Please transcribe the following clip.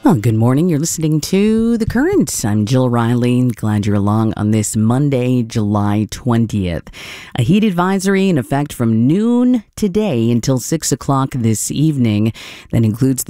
Well, good morning. You're listening to The Current. I'm Jill Riley. Glad you're along on this Monday, July 20th. A heat advisory in effect from noon today until 6 o'clock this evening. That includes the